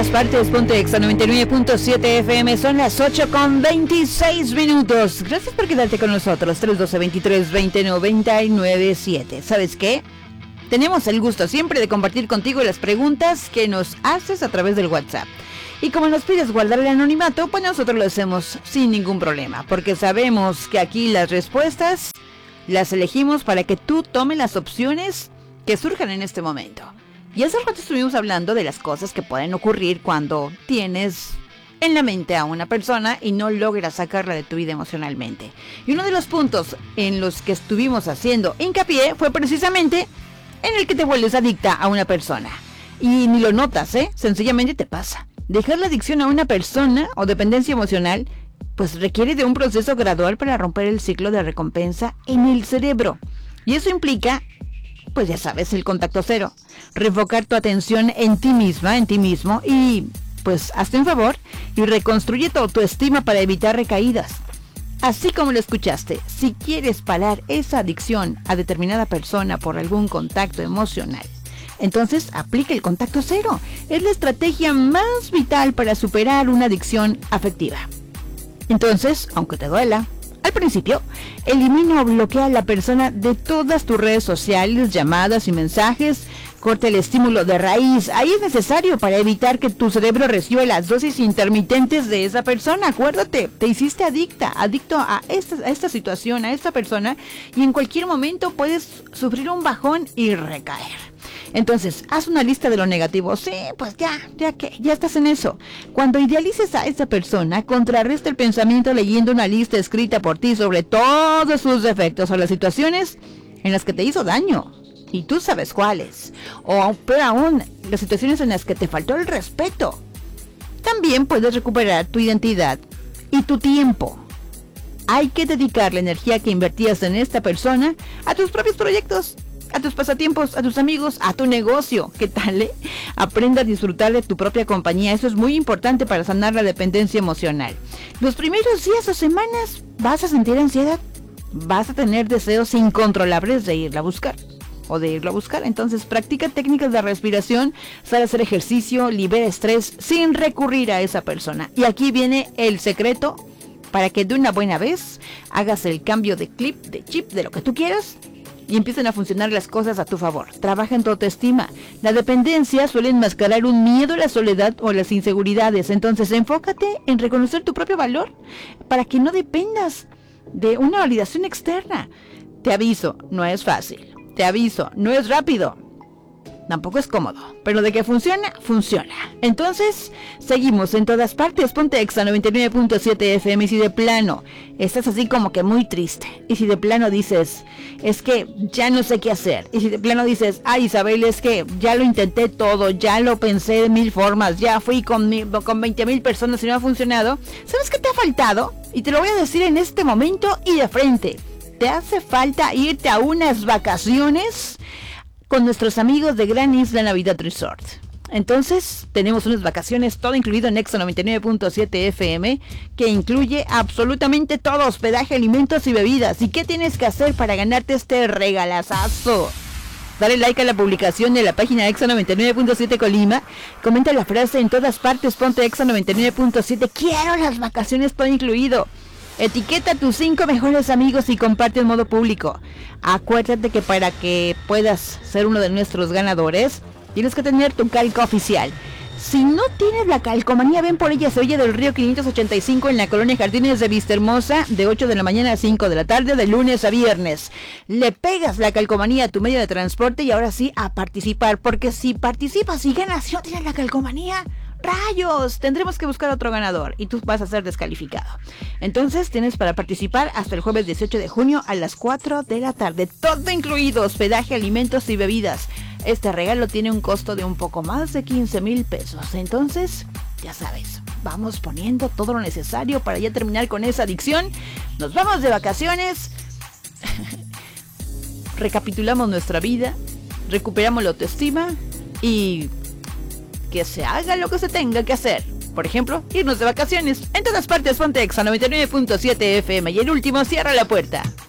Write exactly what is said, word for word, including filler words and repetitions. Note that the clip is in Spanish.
todas partes, ponte Exa noventa y nueve punto siete F M. Son las ocho con veintiséis minutos. Gracias por quedarte con nosotros. tres uno dos, veintitrés veinte, noventa y nueve siete. ¿Sabes qué? Tenemos el gusto siempre de compartir contigo las preguntas que nos haces a través del WhatsApp. Y como nos pides guardar el anonimato, pues nosotros lo hacemos sin ningún problema, porque sabemos que aquí las respuestas las elegimos para que tú tomes las opciones que surjan en este momento. Y hace rato estuvimos hablando de las cosas que pueden ocurrir cuando tienes en la mente a una persona y no logras sacarla de tu vida emocionalmente. Y uno de los puntos en los que estuvimos haciendo hincapié fue precisamente en el que te vuelves adicta a una persona. Y ni lo notas, ¿eh? Sencillamente te pasa. Dejar la adicción a una persona o dependencia emocional pues requiere de un proceso gradual para romper el ciclo de recompensa en el cerebro. Y eso implica, pues ya sabes, el contacto cero. Refocar tu atención en ti misma, en ti mismo y pues hazte un favor y reconstruye tu autoestima para evitar recaídas. Así como lo escuchaste, si quieres parar esa adicción a determinada persona por algún contacto emocional, entonces aplica el contacto cero. Es la estrategia más vital para superar una adicción afectiva. Entonces, aunque te duela, al principio, elimina o bloquea a la persona de todas tus redes sociales, llamadas y mensajes. Corta el estímulo de raíz. Ahí es necesario para evitar que tu cerebro reciba las dosis intermitentes de esa persona. Acuérdate, te hiciste adicta, adicto a esta, a esta situación, a esta persona, y en cualquier momento puedes sufrir un bajón y recaer. Entonces, haz una lista de lo negativo. Sí, pues ya, ya que, ya estás en eso. Cuando idealices a esa persona, contrarresta el pensamiento leyendo una lista escrita por ti sobre todos sus defectos o las situaciones en las que te hizo daño. Y tú sabes cuáles. O peor aún, las situaciones en las que te faltó el respeto. También puedes recuperar tu identidad y tu tiempo. Hay que dedicar la energía que invertías en esta persona a tus propios proyectos, a tus pasatiempos, a tus amigos, a tu negocio. ¿Qué tal, eh? Aprenda a disfrutar de tu propia compañía. Eso es muy importante para sanar la dependencia emocional. Los primeros días o semanas vas a sentir ansiedad. Vas a tener deseos incontrolables de irla a buscar. O de irlo a buscar. Entonces practica técnicas de respiración, sal a hacer ejercicio, libera estrés sin recurrir a esa persona. Y aquí viene el secreto para que de una buena vez hagas el cambio de clip, de chip, de lo que tú quieras y empiecen a funcionar las cosas a tu favor. Trabaja en tu autoestima. La dependencia suele enmascarar un miedo a la soledad o las inseguridades. Entonces enfócate en reconocer tu propio valor para que no dependas de una validación externa. Te aviso, no es fácil. Te aviso, no es rápido, tampoco es cómodo, pero de que funciona, funciona. Entonces, seguimos en todas partes. Ponte Exa noventa y nueve punto siete F M. Y si de plano estás así como que muy triste, y si de plano dices, es que ya no sé qué hacer, y si de plano dices, ay Isabel, es que ya lo intenté todo, ya lo pensé de mil formas, ya fui con, mi, con veinte mil personas y no ha funcionado, ¿sabes qué te ha faltado? Y te lo voy a decir en este momento y de frente. ¿Te hace falta irte a unas vacaciones con nuestros amigos de Gran Isla Navidad Resort? Entonces, tenemos unas vacaciones, todo incluido en Exa noventa y nueve punto siete F M, que incluye absolutamente todo: hospedaje, alimentos y bebidas. ¿Y qué tienes que hacer para ganarte este regalazazo? Dale like a la publicación de la página Exa noventa y nueve punto siete Colima. Comenta la frase en todas partes, ponte Exa noventa y nueve punto siete. Quiero las vacaciones, todo incluido. Etiqueta a tus cinco mejores amigos y comparte en modo público. Acuérdate que para que puedas ser uno de nuestros ganadores, tienes que tener tu calca oficial. Si no tienes la calcomanía, ven por ella, se oye del Río quinientos ochenta y cinco en la colonia Jardines de Vistahermosa, de ocho de la mañana a cinco de la tarde, de lunes a viernes. Le pegas la calcomanía a tu medio de transporte y ahora sí a participar, porque si participas y ganas y no tienes la calcomanía, ¡rayos! Tendremos que buscar otro ganador y tú vas a ser descalificado. Entonces tienes para participar hasta el jueves dieciocho de junio a las cuatro de la tarde. Todo incluido, hospedaje, alimentos y bebidas. Este regalo tiene un costo de un poco más de quince mil pesos. Entonces, ya sabes, vamos poniendo todo lo necesario para ya terminar con esa adicción. Nos vamos de vacaciones. Recapitulamos nuestra vida. Recuperamos la autoestima y que se haga lo que se tenga que hacer. Por ejemplo, irnos de vacaciones. En todas partes, ponte Exa noventa y nueve punto siete F M. Y el último, cierra la puerta.